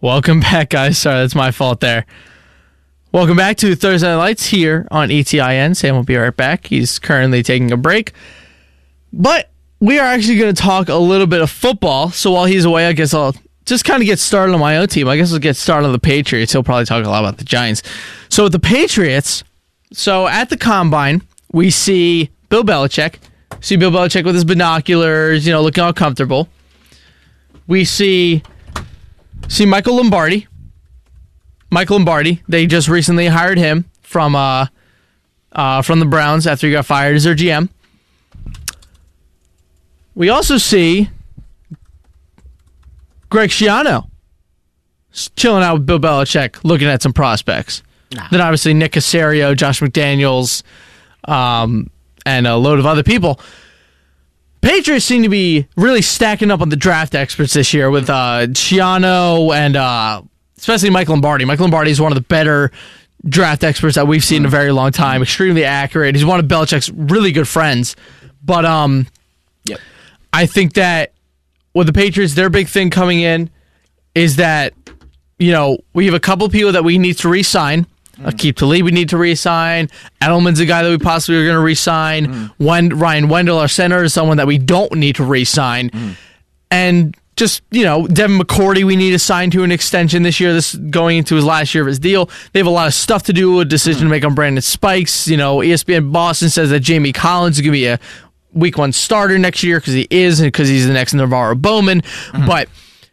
Welcome back, guys. Sorry, that's my fault there. Welcome back to Thursday Night Lights here on ETIN. Sam will be right back. He's currently taking a break. But we are actually going to talk a little bit of football. So while he's away, I guess I'll just kind of get started on my own team. I guess I'll get started on the Patriots. He'll probably talk a lot about the Giants. So with the Patriots, so at the Combine, we see Bill Belichick. See Bill Belichick with his binoculars, looking all comfortable. We see Michael Lombardi. They just recently hired him from the Browns after he got fired as their GM. We also see Greg Schiano chilling out with Bill Belichick, looking at some prospects. Then obviously Nick Caserio, Josh McDaniels, and a load of other people. Patriots seem to be really stacking up on the draft experts this year with Schiano and especially Mike Lombardi. Mike Lombardi is one of the better draft experts that we've seen in a very long time. Extremely accurate. He's one of Belichick's really good friends. But I think that with the Patriots, their big thing coming in is that, we have a couple people that we need to re-sign. Akeem Talib we need to re-sign. Edelman's a guy that we possibly are going to re-sign. Ryan Wendell, our center, is someone that we don't need to re-sign. And just, Devin McCourty we need to sign to an extension this year. This is going into his last year of his deal. They have a lot of stuff to do, a decision to make on Brandon Spikes. ESPN Boston says that Jamie Collins is going to be a week 1 starter next year because he is, and because he's the next Navarro Bowman. But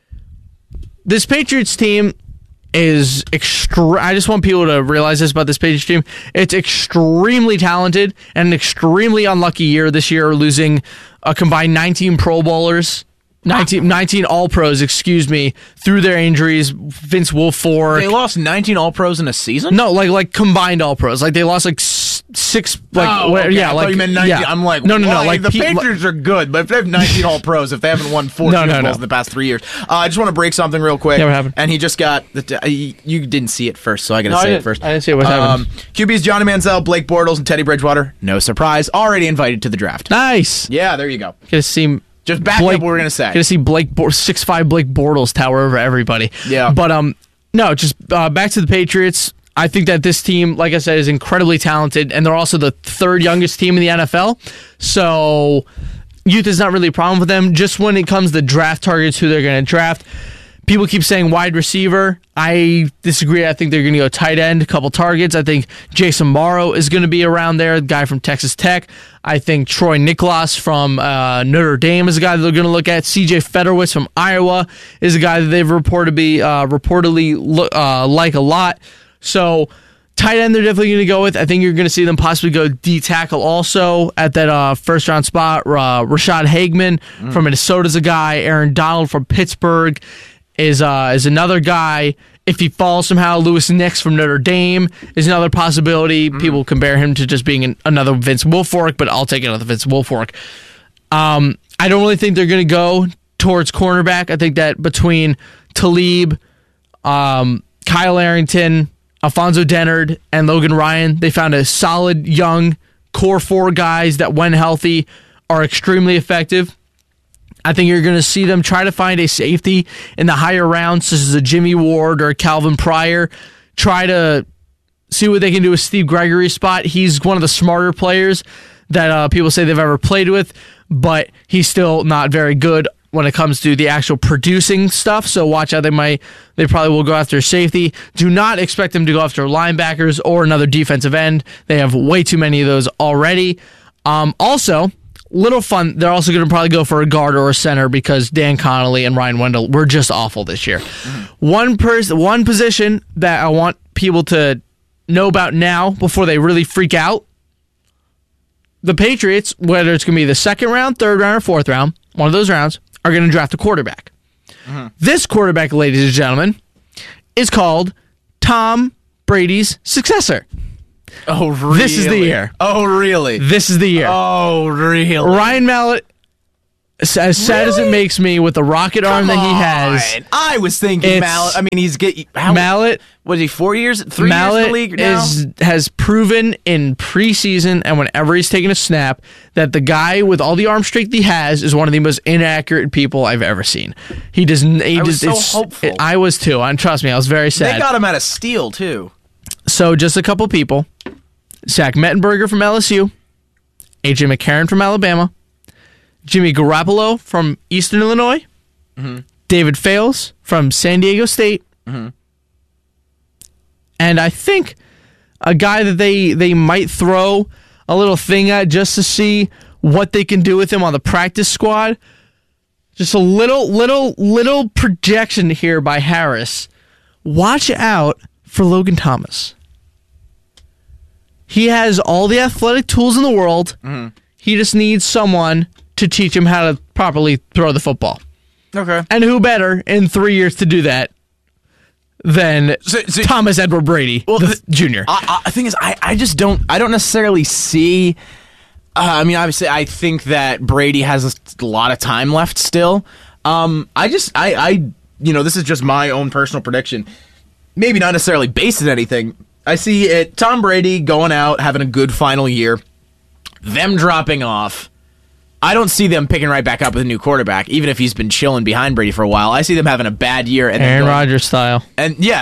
this Patriots team is I just want people to realize this about this Patriots team. It's extremely talented and an extremely unlucky year this year, losing a combined 19 Pro Bowlers. 19 All-Pros, through their injuries. Vince Wilfork. They lost 19 All-Pros in a season? No, like combined All-Pros. Like they lost like 6. Okay. Yeah, I thought you meant 19. Yeah. I'm like, no. Like the Patriots are good, but if they have 19 All-Pros, if they haven't won 4 Super Bowls in the past 3 years, I just want to break something real quick. Yeah, what happened? And he just got you didn't see it first, so I got to say it first. I didn't see what happened. QBs Johnny Manziel, Blake Bortles, and Teddy Bridgewater. No surprise, already invited to the draft. Nice. Yeah, there you go. Gonna see. Just back up what we're gonna say. Gonna see 6'5" Blake Bortles tower over everybody. Yeah. But no, just back to the Patriots. I think that this team, like I said, is incredibly talented, and they're also the 3rd youngest team in the NFL. So youth is not really a problem for them. Just when it comes to draft targets, who they're going to draft, people keep saying wide receiver. I disagree. I think they're going to go tight end, a couple targets. I think Jason Morrow is going to be around there, the guy from Texas Tech. I think Troy Niklas from Notre Dame is a guy that they're going to look at. CJ Federwitz from Iowa is a guy that they've reportedly like a lot. So tight end they're definitely going to go with. I think you're going to see them possibly go D tackle also at that first-round spot. Rashad Hageman from Minnesota's a guy. Aaron Donald from Pittsburgh is another guy. If he falls somehow, Lewis Nix from Notre Dame is another possibility. People compare him to just being another Vince Wilfork, but I'll take another Vince Wilfork. I don't really think they're going to go towards cornerback. I think that between Talib, Kyle Arrington, Alfonso Dennard, and Logan Ryan, they found a solid young core 4 guys that, when healthy, are extremely effective. I think you're going to see them try to find a safety in the higher rounds, such as a Jimmy Ward or a Calvin Pryor. Try to see what they can do with Steve Gregory's spot. He's one of the smarter players that people say they've ever played with, but he's still not very good when it comes to the actual producing stuff. So watch out. They probably will go after a safety. Do not expect them to go after linebackers or another defensive end. They have way too many of those already. Also, little fun, they're also going to probably go for a guard or a center because Dan Connolly and Ryan Wendell were just awful this year. One position that I want people to know about now before they really freak out, the Patriots, whether it's going to be the 2nd round, 3rd round, or 4th round, one of those rounds, are going to draft a quarterback. This quarterback, ladies and gentlemen, is called Tom Brady's successor. Oh, really? This is the year. Oh, really? This is the year. Oh, really? Ryan Mallett as sad as it makes me with the rocket arm that he has. I was thinking Mallett. I mean, Mallett. Was he 4 years? 3 Mallett years in the league now? has proven in preseason and whenever he's taken a snap that the guy with all the arm strength he has is one of the most inaccurate people I've ever seen. He doesn't. I was so hopeful. I was too. And trust me, I was very sad. They got him at a steal too. So just a couple people: Zach Mettenberger from LSU, AJ McCarron from Alabama, Jimmy Garoppolo from Eastern Illinois, David Fales from San Diego State, and I think a guy that they might throw a little thing at just to see what they can do with him on the practice squad. Just a little projection here by Harris. Watch out for Logan Thomas. He has all the athletic tools in the world. He just needs someone to teach him how to properly throw the football. Okay. And who better in 3 years to do that than Thomas Edward Brady Jr. The thing is, I just don't necessarily see. I mean, obviously, I think that Brady has a lot of time left still. This is just my own personal prediction. Maybe not necessarily based on anything. I see it. Tom Brady going out, having a good final year, them dropping off. I don't see them picking right back up with a new quarterback, even if he's been chilling behind Brady for a while. I see them having a bad year. And Aaron Rodgers style. And yeah,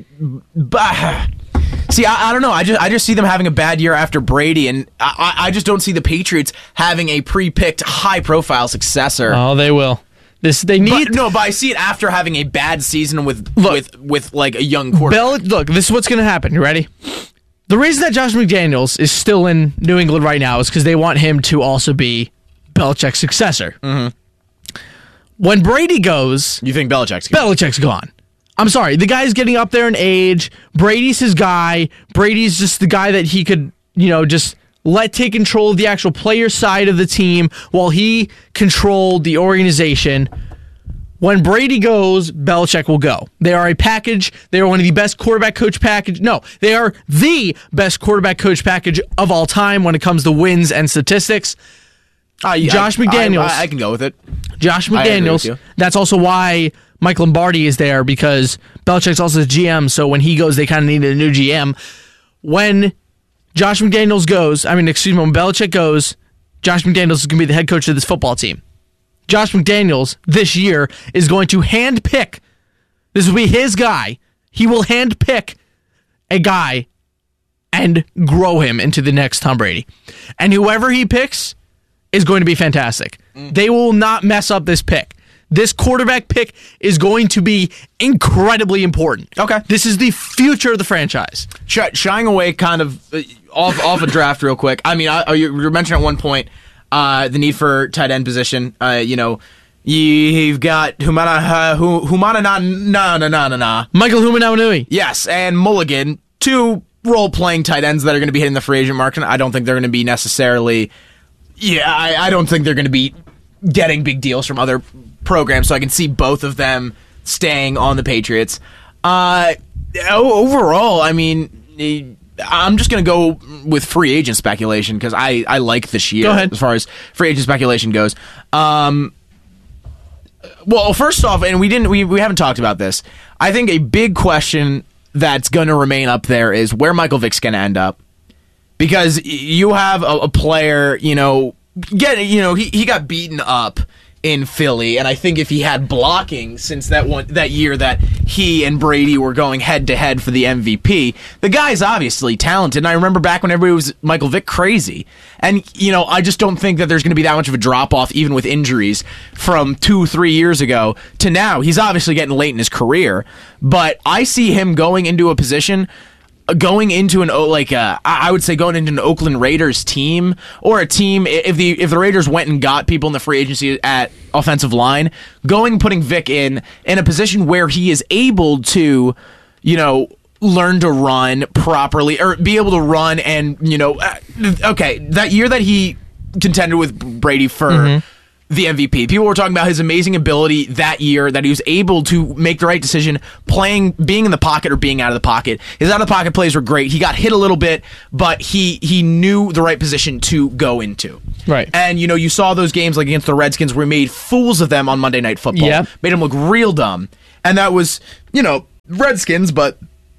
see, I don't know. I just see them having a bad year after Brady, and I just don't see the Patriots having a pre-picked, high-profile successor. Oh, they will. But I see it after having a bad season with like a young quarterback. Look, this is what's going to happen. You ready? The reason that Josh McDaniels is still in New England right now is because they want him to also be Belichick's successor. When Brady goes, you think Belichick's gone. I'm sorry. The guy's getting up there in age. Brady's his guy. Brady's just the guy that he could, just let take control of the actual player side of the team while he controlled the organization. When Brady goes, Belichick will go. They are a package. They are one of the best quarterback coach package. No, they are the best quarterback coach package of all time when it comes to wins and statistics. Josh McDaniels. I can go with it. Josh McDaniels. That's also why Mike Lombardi is there, because Belichick's also the GM, so when he goes, they kind of needed a new GM. When when Belichick goes, Josh McDaniels is going to be the head coach of this football team. Josh McDaniels this year is going to handpick. This will be his guy. He will handpick a guy and grow him into the next Tom Brady. And whoever he picks is going to be fantastic. They will not mess up this pick. This quarterback pick is going to be incredibly important. Okay. This is the future of the franchise. Shying away kind of off a draft real quick. I mean, you were mentioning at one point the need for tight end position. You've got Michael Humanau. Yes, and Mulligan, two role-playing tight ends that are going to be hitting the free agent market. I don't think they're going to be necessarily... Yeah, I don't think they're going to be getting big deals from other programs, so I can see both of them staying on the Patriots. Overall, I mean, I'm just going to go with free agent speculation because I like this year as far as free agent speculation goes. Well, first off, and we haven't talked about this. I think a big question that's going to remain up there is where Michael Vick's going to end up. Because you have a player, he got beaten up in Philly, and I think if he had blocking since that year that he and Brady were going head to head for the MVP, the guy's obviously talented. And I remember back when everybody was Michael Vick crazy, and I just don't think that there's going to be that much of a drop off, even with injuries, from 2-3 years ago to now. He's obviously getting late in his career, but I see him going into a position. Going into I would say going into an Oakland Raiders team, or a team if the Raiders went and got people in the free agency at offensive line, putting Vick in a position where he is able to, learn to run properly or be able to run and that year that he contended with Brady for the MVP. People were talking about his amazing ability that year, that he was able to make the right decision, being in the pocket or being out of the pocket. His out of the pocket plays were great. He got hit a little bit, but he knew the right position to go into. Right. And, you saw those games like against the Redskins where we made fools of them on Monday Night Football. Yep. Made them look real dumb. And that was, Redskins, but,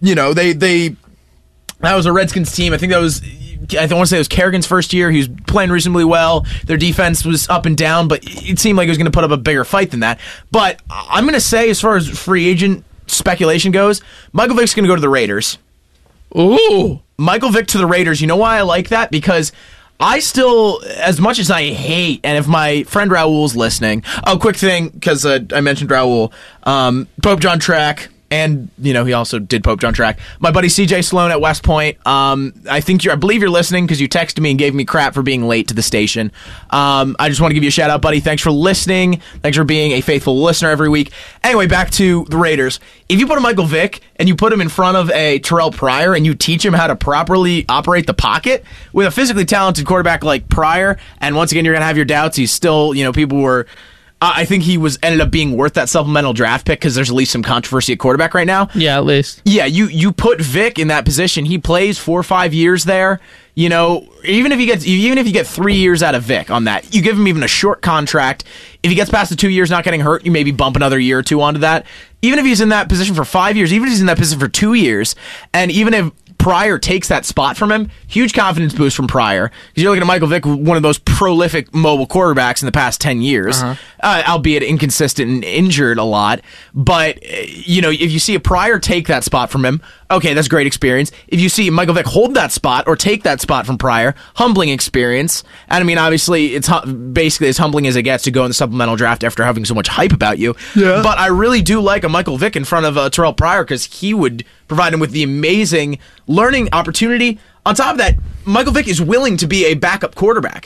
that was a Redskins team. I want to say it was Kerrigan's first year. He was playing reasonably well. Their defense was up and down, but it seemed like he was going to put up a bigger fight than that. But I'm going to say, as far as free agent speculation goes, Michael Vick's going to go to the Raiders. Ooh. Michael Vick to the Raiders. You know why I like that? Because I still, as much as I hate, and if my friend Raul's listening, quick thing, because I mentioned Raul, Pope John Track, and, he also did Pope John Track. My buddy CJ Sloan at West Point. I believe you're listening because you texted me and gave me crap for being late to the station. I just want to give you a shout out, buddy. Thanks for listening. Thanks for being a faithful listener every week. Anyway, back to the Raiders. If you put a Michael Vick and you put him in front of a Terrell Pryor and you teach him how to properly operate the pocket with a physically talented quarterback like Pryor, and once again, you're going to have your doubts. He's still, people were... I think he ended up being worth that supplemental draft pick because there's at least some controversy at quarterback right now. Yeah, at least. Yeah, you put Vick in that position. He plays 4 or 5 years there. Even if you get 3 years out of Vick on that, you give him even a short contract. If he gets past the 2 years not getting hurt, you maybe bump another year or two onto that. Even if he's in that position for 5 years, even if he's in that position for 2 years, and even if Pryor takes that spot from him, huge confidence boost from Pryor. Because you're looking at Michael Vick, one of those prolific mobile quarterbacks in the past 10 years, albeit inconsistent and injured a lot. But, if you see a Pryor take that spot from him, okay, that's great experience. If you see Michael Vick hold that spot or take that spot from Pryor, humbling experience. And, obviously, it's basically as humbling as it gets to go in the supplemental draft after having so much hype about you. Yeah. But I really do like a Michael Vick in front of Terrell Pryor because he would provide him with the amazing learning opportunity. On top of that, Michael Vick is willing to be a backup quarterback.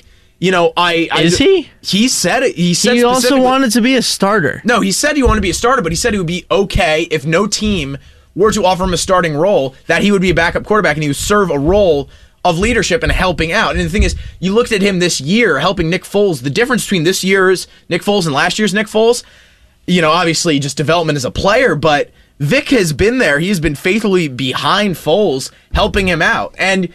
Is he? He said it. He also wanted to be a starter. No, he said he wanted to be a starter, but he said he would be okay if no team were to offer him a starting role, that he would be a backup quarterback and he would serve a role of leadership and helping out. And the thing is, you looked at him this year helping Nick Foles. The difference between this year's Nick Foles and last year's Nick Foles, obviously just development as a player, but Vick has been there. He's been faithfully behind Foles, helping him out. And,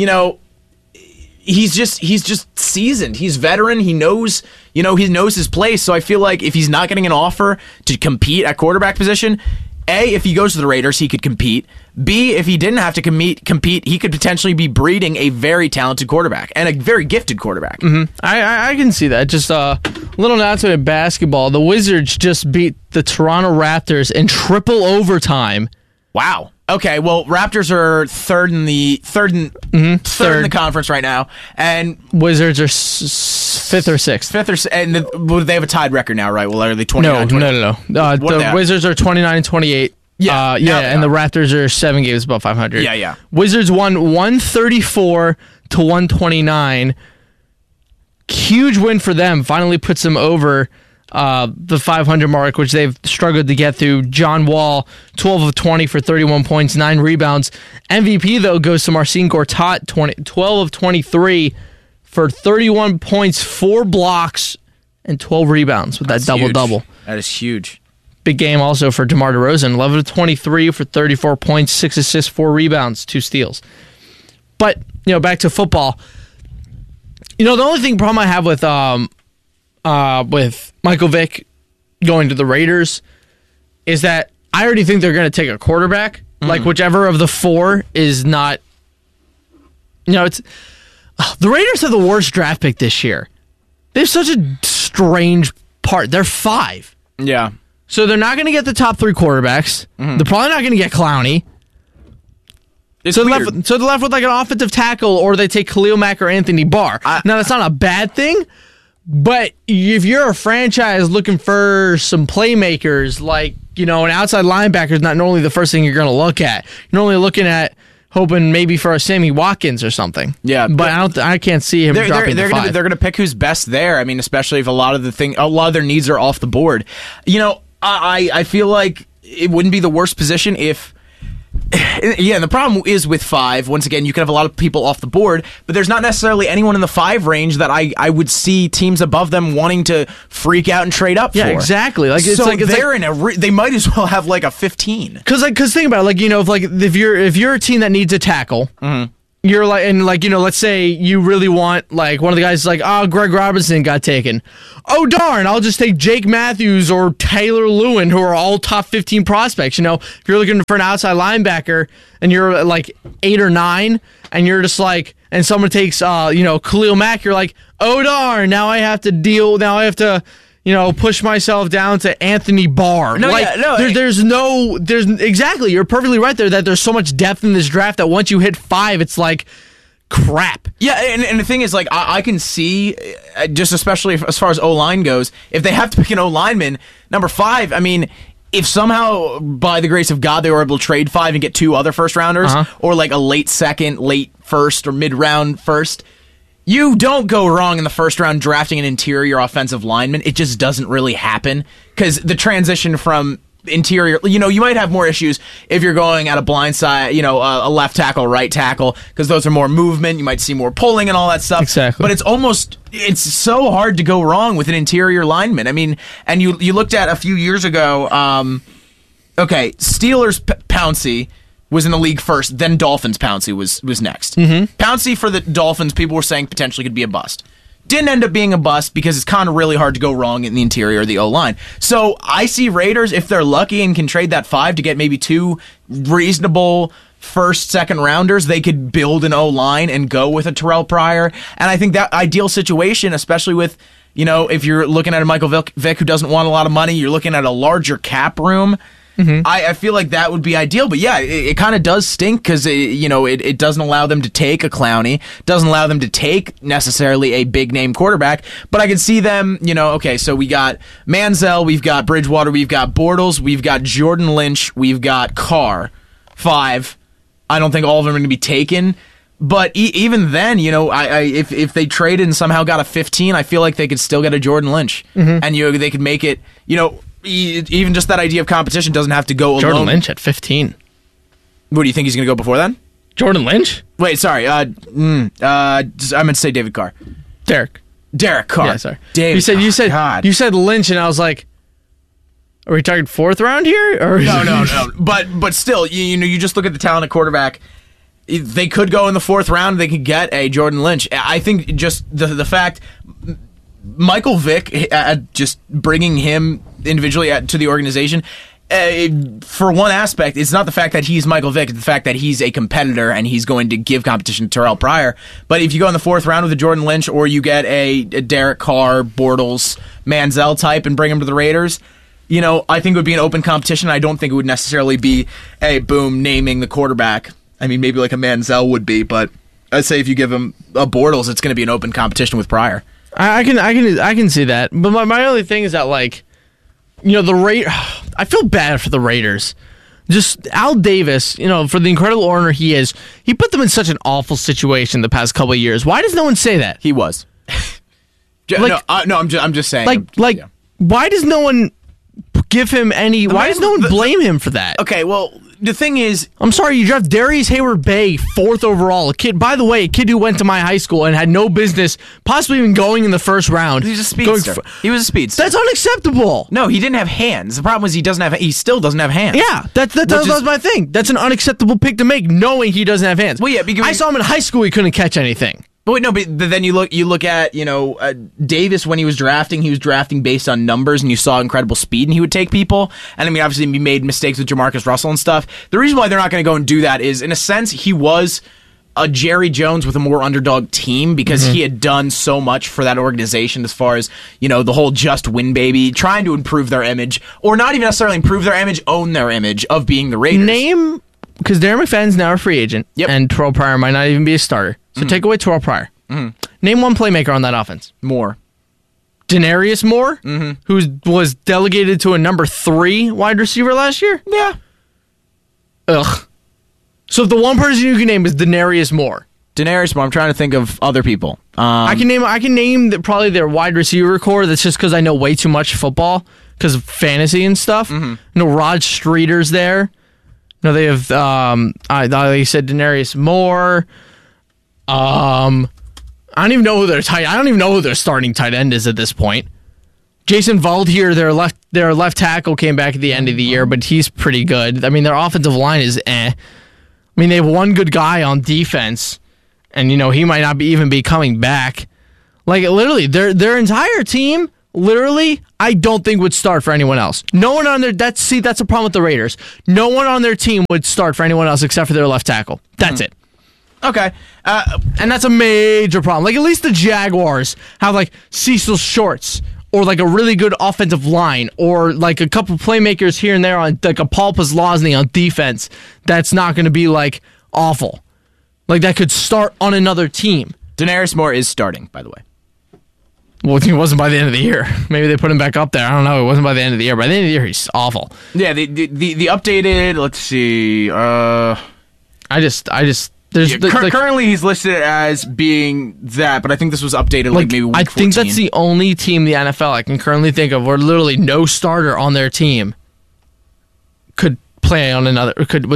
he's just seasoned. He's veteran. He knows his place. So I feel like if he's not getting an offer to compete at quarterback position, A, if he goes to the Raiders, he could compete. B, if he didn't have to compete, he could potentially be breeding a very talented quarterback and a very gifted quarterback. Mm-hmm. I can see that. Just a little announcement in basketball. The Wizards just beat the Toronto Raptors in triple overtime. Wow. Okay, well, Raptors are third in the conference right now, and Wizards are fifth or sixth. And they have a tied record now, right? Well, are they 29? No. The Wizards are 29 and 28. Yeah, and the Raptors are 7 games above 500. Yeah. Wizards won 134 to 129. Huge win for them. Finally puts them over the 500 mark, which they've struggled to get through. John Wall, 12 of 20 for 31 points, 9 rebounds. MVP, though, goes to Marcin Gortat, 12 of 23 for 31 points, 4 blocks, and 12 rebounds with that double-double. That is huge. Big game also for DeMar DeRozan, 11 of 23 for 34 points, 6 assists, 4 rebounds, 2 steals. But, back to football. The only problem I have with Michael Vick going to the Raiders is that I already think they're going to take a quarterback. Like, whichever of the 4 is not... it's... the Raiders have the worst draft pick this year. They have such a strange part. They're 5. Yeah. So they're not going to get the top 3 quarterbacks. They're probably not going to get Clowney. So they're left with like an offensive tackle, or they take Khalil Mack or Anthony Barr. Now, that's not a bad thing, but if you're a franchise looking for some playmakers, like, an outside linebacker is not normally the first thing you're going to look at. You're normally looking at hoping maybe for a Sammy Watkins or something. Yeah, but I can't see him dropping the 5. They're going to pick who's best there. I mean, especially if a lot of their needs are off the board. I feel like it wouldn't be the worst position if Yeah, and the problem is with 5, once again, you could have a lot of people off the board, but there's not necessarily anyone in the 5 range that I would see teams above them wanting to freak out and trade up for. Yeah, exactly. Like it's so like they're in they might as well have like a 15. Because think about it, like, you know, if you're a team that needs a tackle, you're like, and like, you know, let's say you really want, like, one of the guys like, oh, Greg Robinson got taken. Oh, darn, I'll just take Jake Matthews or Taylor Lewin, who are all top 15 prospects. You know, if you're looking for an outside linebacker and you're like 8 or 9, and you're just like, and someone takes, you know, Khalil Mack, you're like, oh, darn, now I have to, you know, push myself down to Anthony Barr. No, like, yeah, no, there's exactly. You're perfectly right there that there's so much depth in this draft that once you hit 5, it's like crap. Yeah, and the thing is, like, I can see, just especially as far as O-line goes, if they have to pick an O-lineman, number 5, I mean, if somehow, by the grace of God, they were able to trade 5 and get 2 other first-rounders, or like a late second, late first, or mid-round first, you don't go wrong in the first round drafting an interior offensive lineman. It just doesn't really happen because the transition from interior, you know, you might have more issues if you're going at a blind side, you know, a left tackle, right tackle, because those are more movement. You might see more pulling and all that stuff. Exactly. But it's so hard to go wrong with an interior lineman. I mean, and you looked at a few years ago, okay, Steelers Pouncey was in the league first, then Dolphins Pouncey was next. Pouncey for the Dolphins, people were saying potentially could be a bust. Didn't end up being a bust because it's kind of really hard to go wrong in the interior of the O-line. So I see Raiders, if they're lucky and can trade that 5 to get maybe 2 reasonable first, second rounders, they could build an O-line and go with a Terrell Pryor. And I think that ideal situation, especially with, you know, if you're looking at a Michael Vick who doesn't want a lot of money, you're looking at a larger cap room. I feel like that would be ideal, but yeah, it kind of does stink because it doesn't allow them to take a Clowney, doesn't allow them to take necessarily a big name quarterback. But I can see them, you know. Okay, so we got Manziel, we've got Bridgewater, we've got Bortles, we've got Jordan Lynch, we've got Carr. 5. I don't think all of them are going to be taken. But even then, you know, if they traded and somehow got a 15, I feel like they could still get a Jordan Lynch, and they could make it, you know. Even just that idea of competition doesn't have to go alone. Jordan Lynch at 15. What do you think he's going to go before then? Jordan Lynch? Wait, sorry. I meant to say David Carr. Derek Carr. Yeah, sorry. David. You said Lynch, and I was like, are we talking 4th round here? Or No. But still, you know, you just look at the talent at quarterback. They could go in the 4th round. They could get a Jordan Lynch. I think just the fact Michael Vick, just bringing him individually to the organization, for one aspect, it's not the fact that he's Michael Vick, it's the fact that he's a competitor and he's going to give competition to Terrell Pryor. But if you go in the 4th round with a Jordan Lynch, or you get a Derek Carr, Bortles, Manziel type and bring him to the Raiders, you know, I think it would be an open competition. I don't think it would necessarily be a boom naming the quarterback. I mean, maybe like a Manziel would be, but I'd say if you give him a Bortles, it's going to be an open competition with Pryor. I can see that, but my only thing is that, like, you know, I feel bad for the Raiders. Just Al Davis, you know, for the incredible owner he is, he put them in such an awful situation the past couple of years. Why does no one say that? He was. I'm just saying. Yeah. Why does no one give him any? Why does no one blame him for that? Okay, well, the thing is, I'm sorry, you draft Darius Hayward-Bay 4th overall. A kid who went to my high school and had no business possibly even going in the 1st round. He's a speedster. He was a speedster. That's unacceptable. No, he didn't have hands. The problem was he still doesn't have hands. Yeah, that was my thing. That's an unacceptable pick to make, knowing he doesn't have hands. Well, yeah, because I saw him in high school. He couldn't catch anything. But wait, no, but then you look at, you know, Davis when he was drafting based on numbers, and you saw incredible speed, and he would take people. And I mean, obviously, he made mistakes with Jamarcus Russell and stuff. The reason why they're not going to go and do that is, in a sense, he was a Jerry Jones with a more underdog team because he had done so much for that organization as far as, you know, the whole just win baby, trying to improve their image, or not even necessarily improve their image, own their image of being the Raiders. Because Darren McFadden's now a free agent, and Terrell Pryor might not even be a starter. So take away Terrell Pryor. Name one playmaker on that offense. Moore. Denarius Moore, who was delegated to a number 3 wide receiver last year? Yeah. Ugh. So if the one person you can name is Denarius Moore. I'm trying to think of other people. I can name probably their wide receiver core. That's just because I know way too much football because of fantasy and stuff. You know, Rod Streeter's there. No, they have. You said Denarius Moore. I don't even know who I don't even know who their starting tight end is at this point. Jason Valdier, their left tackle, came back at the end of the year, but he's pretty good. I mean, their offensive line is eh. I mean, they have one good guy on defense, and he might not even be coming back. Like literally, their entire team, literally, I don't think would start for anyone else. No one on that's a problem with the Raiders. No one on their team would start for anyone else except for their left tackle. That's it. Okay. And that's a major problem. Like, at least the Jaguars have, like, Cecil Shorts or, like, a really good offensive line or, like, a couple playmakers here and there on, like, a Paul Posluszny on defense that's not going to be, like, awful. Like, that could start on another team. Denarius Moore is starting, by the way. Well, it wasn't by the end of the year. Maybe they put him back up there. I don't know. It wasn't by the end of the year. By the end of the year, he's awful. Yeah, the updated, let's see, currently he's listed as being that, but I think this was updated like maybe week 14. I think that's the only team in the NFL I can currently think of where literally no starter on their team could play on another.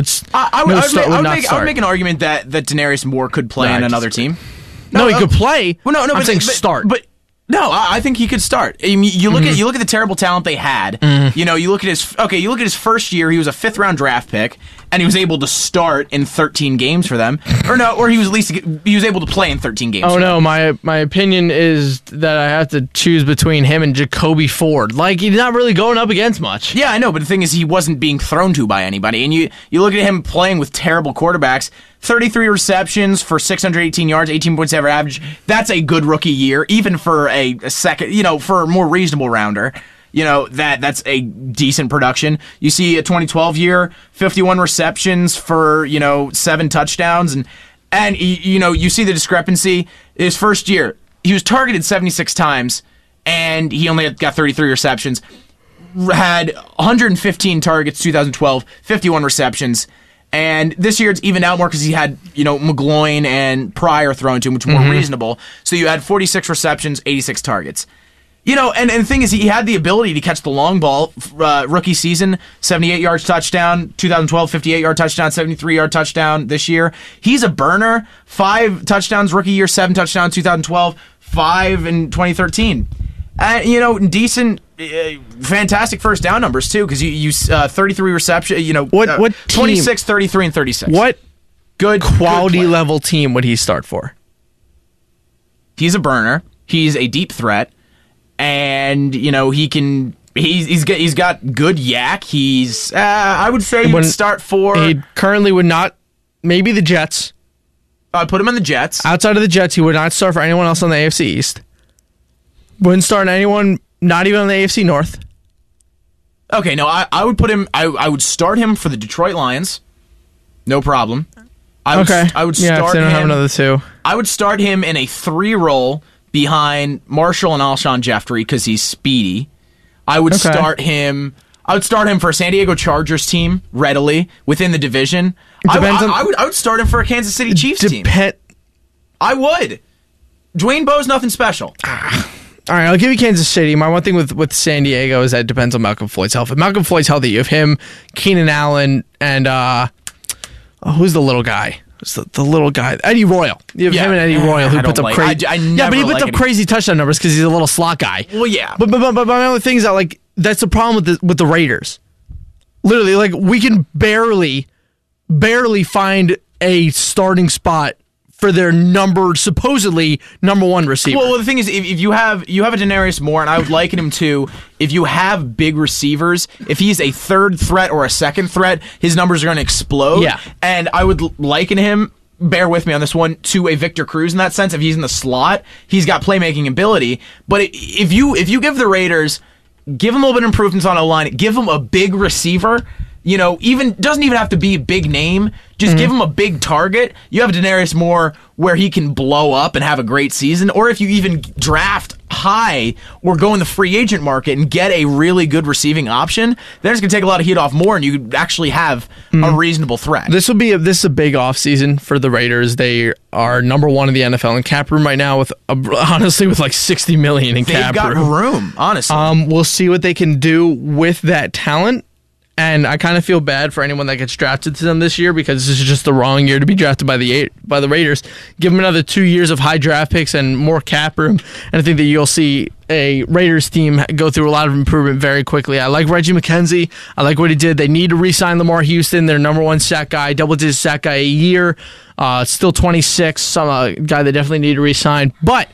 I would make an argument that Denarius Moore could play on another team. No, he could play. Well, no, I'm saying start. But no, I think he could start. I mean, you look at the terrible talent they had. Mm-hmm. You look at his first year. He was a 5th round draft pick, and he was able to start in 13 games for them, or he was able to play in 13 games. Oh no, my opinion is that I have to choose between him and Jacoby Ford. Like, he's not really going up against much. Yeah, I know, but the thing is, he wasn't being thrown to by anybody, and you look at him playing with terrible quarterbacks. 33 receptions for 618 yards, 18.7 average. That's a good rookie year, even for a second, for a more reasonable rounder. That's a decent production. You see a 2012 year, 51 receptions for, 7 touchdowns. And you see the discrepancy. His first year, he was targeted 76 times, and he only got 33 receptions. Had 115 targets 2012, 51 receptions. And this year it's evened out more because he had, McGloin and Pryor thrown to him, which were more reasonable. So you had 46 receptions, 86 targets. And the thing is, he had the ability to catch the long ball. Rookie season, 78 yards touchdown. 2012, 58-yard touchdown, 73-yard touchdown this year. He's a burner. 5 touchdowns rookie year, 7 touchdowns 2012, 5 in 2013. Decent, fantastic first down numbers too, because you 33 reception. What 26, 33, and 36. What good quality level team would he start for? He's a burner. He's a deep threat, and he can. He's got good yak. He's I would say he would start for. He currently would not. Maybe the Jets. I'd put him in the Jets. Outside of the Jets, he would not start for anyone else on the AFC East. Wouldn't start anyone, not even on the AFC North. Okay, no, I would put him. I would start him for the Detroit Lions. No problem. I would start they don't have another 2. I would start him in a 3 role behind Marshall and Alshon Jeffrey because he's speedy. I would start him. I would start him for a San Diego Chargers team readily within the division. I would start him for a Kansas City Chiefs team. I would. Dwayne Bowe's nothing special. All right, I'll give you Kansas City. My one thing with San Diego is that it depends on Malcolm Floyd's health. If Malcolm Floyd's healthy, you have him, Keenan Allen, and who's the little guy? Who's the little guy? Eddie Royal. You have him and Eddie Royal, who puts up crazy. But he puts up crazy touchdown numbers because he's a little slot guy. Well, yeah. But my only thing is that that's the problem with the Raiders. Literally, we can barely find a starting spot for their supposedly number 1 receiver. Well, the thing is, if you have a Denarius Moore, and I would liken him to, if you have big receivers, if he's a 3rd threat or a 2nd threat, his numbers are going to explode. Yeah. And I would liken him, bear with me on this one, to a Victor Cruz in that sense. If he's in the slot, he's got playmaking ability. But if you give the Raiders, give them a little bit of improvements on O-line, give them a big receiver, doesn't even have to be a big name. Just give him a big target. You have Denarius Moore where he can blow up and have a great season. Or if you even draft high or go in the free agent market and get a really good receiving option, then it's going to take a lot of heat off Moore, and you actually have a reasonable threat. This is a big offseason for the Raiders. They are number 1 in the NFL in cap room right now with like $60 million in cap room. They've got room, honestly. We'll see what they can do with that talent. And I kind of feel bad for anyone that gets drafted to them this year because this is just the wrong year to be drafted by the Raiders. Give them another 2 years of high draft picks and more cap room, and I think that you'll see a Raiders team go through a lot of improvement very quickly. I like Reggie McKenzie. I like what he did. They need to re-sign Lamar Houston, their number one sack guy, double-digit sack guy a year. Still 26, some guy they definitely need to re-sign. But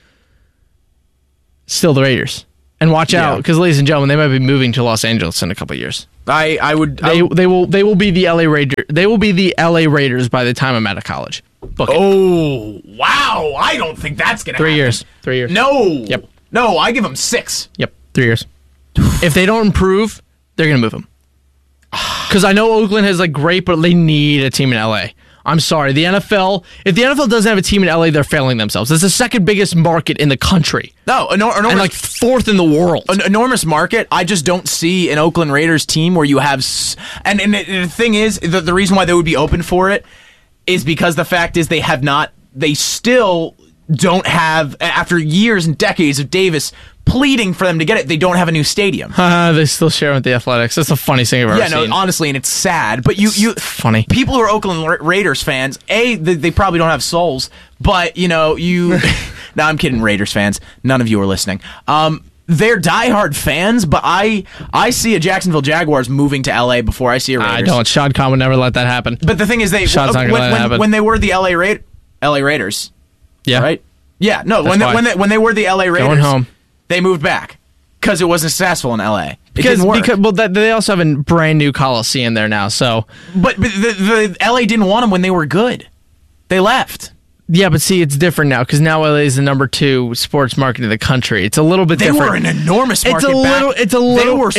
still the Raiders. And watch out, because ladies and gentlemen, they might be moving to Los Angeles in a couple of years. They will be the LA Raiders. They will be the LA Raiders by the time I'm out of college. Book it. Oh, wow. I don't think that's going to happen. 3 years. No. Yep. No, I give them 6. Yep. 3 years. If they don't improve, they're going to move them. Because I know Oakland has great, but they need a team in LA. I'm sorry. The NFL, if the NFL doesn't have a team in LA, they're failing themselves. It's the second biggest market in the country. No, enormous, and fourth in the world. An enormous market. I just don't see an Oakland Raiders team where you have... And the thing is, the reason why they would be open for it is because the fact is they still don't have, after years and decades of Davis pleading for them to get it, they don't have a new stadium. They still share with the Athletics. That's the funniest thing I've ever seen. Yeah, no, honestly, and it's sad. But you funny. People who are Oakland Raiders fans, they probably don't have souls, but, no, I'm kidding, Raiders fans. None of you are listening. They're diehard fans, but I see a Jacksonville Jaguars moving to LA before I see a Raiders. I don't. Shad Khan would never let that happen. But the thing is, when they were the LA Raiders, yeah, right, yeah, no, when they were the LA Raiders, going home, they moved back because it wasn't successful in LA. Because they also have a brand new Coliseum there now. So, but the LA didn't want them when they were good. They left. Yeah, but see, it's different now because now LA is the number 2 sports market in the country. It's a little bit different. They were an enormous market. It's a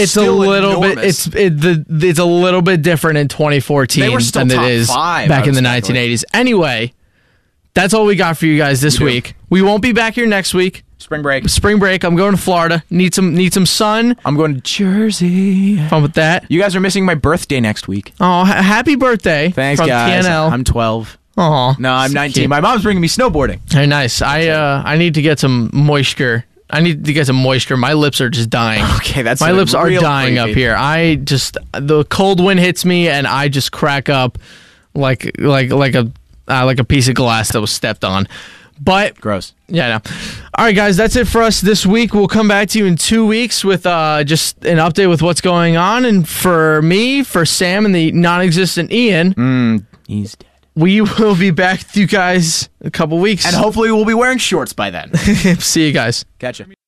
little bit different in 2014 than it is back in the 1980s. Anyway, that's all we got for you guys this week. We won't be back here next week. Spring break. I'm going to Florida. Need some sun. I'm going to Jersey. Fun with that. You guys are missing my birthday next week. Oh, happy birthday! Thanks, from guys. TNL. I'm 12. Oh, no, I'm 19. Cute. My mom's bringing me snowboarding. Very nice. I need to get some moisture. My lips are just dying. Okay, that's my lips are dying creepy. up here. The cold wind hits me and I just crack up like a piece of glass that was stepped on. But gross. Yeah, no. All right, guys, that's it for us this week. We'll come back to you in 2 weeks with just an update with what's going on. And for me, for Sam, and the non-existent Ian, he's dead. We will be back with you guys in a couple weeks. And hopefully we'll be wearing shorts by then. See you guys. Catch ya.